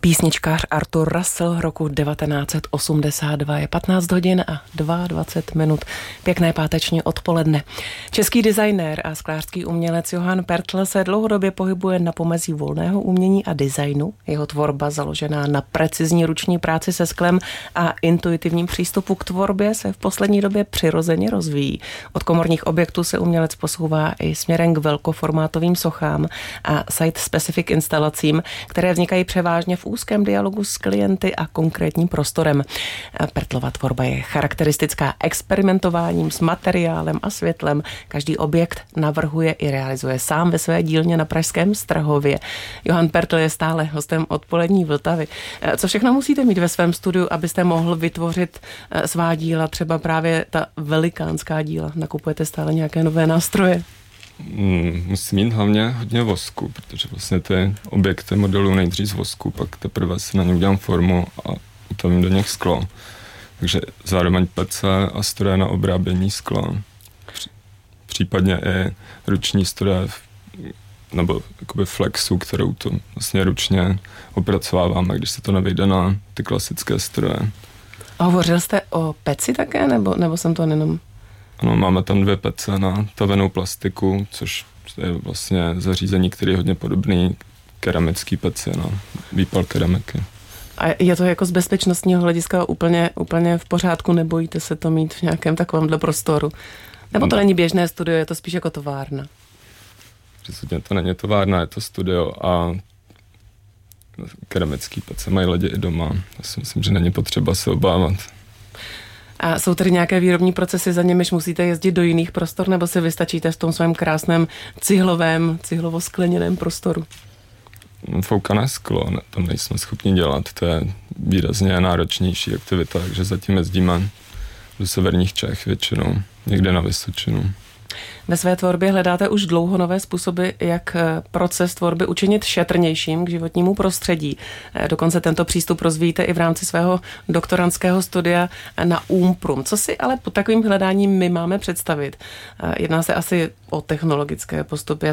Písničkář Arthur Russell roku 1982 je 15 hodin a 22 minut. Pěkné páteční odpoledne. Český designér a sklářský umělec Johan Pertl se dlouhodobě pohybuje na pomezí volného umění a designu. Jeho tvorba založená na precizní ruční práci se sklem a intuitivním přístupu k tvorbě se v poslední době přirozeně rozvíjí. Od komorních objektů se umělec posouvá i směrem k velkoformátovým sochám a site-specific instalacím, které vznikají převážně v úzkém dialogu s klienty a konkrétním prostorem. Pertlova tvorba je charakteristická experimentováním s materiálem a světlem. Každý objekt navrhuje i realizuje sám ve své dílně na pražském Strahově. Johan Pertl je stále hostem Odpolední Vltavy. Co všechno musíte mít ve svém studiu, abyste mohl vytvořit svá díla, třeba právě ta velikánská díla? Nakupujete stále nějaké nové nástroje? Musím mít hlavně hodně vosku, protože vlastně ty objekty modelů nejdřív z vosku, pak teprve si na ně udělám formu a utavím do nich sklo. Takže zároveň pece a stroje na obrábění skla. Případně i ruční stroje nebo jakoby flexu, kterou to vlastně ručně opracováváme, když se to nevejde na ty klasické stroje. A hovořil jste o peci také, nebo jsem to jenom... Ano, máme tam 2 pece na tavenou plastiku, což je vlastně zařízení, který je hodně podobný keramický peci na výpal keramiky. A je to jako z bezpečnostního hlediska úplně v pořádku? Nebojíte se to mít v nějakém takovémhle prostoru? Nebo to není běžné studio, je to spíš jako továrna? Přesně, to není továrna, je to studio a keramický pece mají lidi i doma. Já si myslím, že není potřeba se obávat. A jsou tady nějaké výrobní procesy, za nimiž musíte jezdit do jiných prostor, nebo si vystačíte v tom svém krásném cihlovo-skleněném prostoru? Foukané sklo, to nejsme schopni dělat, to je výrazně náročnější aktivita, takže zatím jezdíme do severních Čech většinou, někde na Vysočinu. Ve své tvorbě hledáte už dlouho nové způsoby, jak proces tvorby učinit šetrnějším k životnímu prostředí. Dokonce tento přístup rozvíjíte i v rámci svého doktorandského studia na UMPRUM. Co si ale pod takovým hledáním my máme představit? Jedná se asi o technologické postupy.